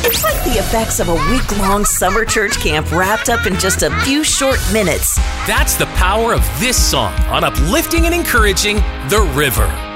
It's like the effects of a week-long summer church camp wrapped up in just a few short minutes. That's the power of this song on uplifting and encouraging The River.